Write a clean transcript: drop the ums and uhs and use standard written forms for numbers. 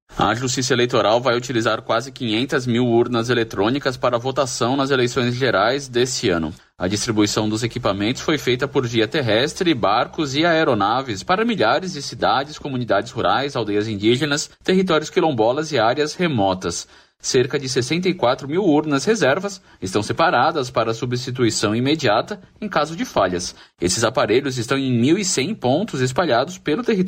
A Justiça Eleitoral vai utilizar quase 500 mil urnas eletrônicas para votação nas eleições gerais deste ano. A distribuição dos equipamentos foi feita por via terrestre, barcos e aeronaves para milhares de cidades, comunidades rurais, aldeias indígenas, territórios quilombolas e áreas remotas. Cerca de 64 mil urnas reservas estão separadas para substituição imediata em caso de falhas. Esses aparelhos estão em 1.100 pontos espalhados pelo território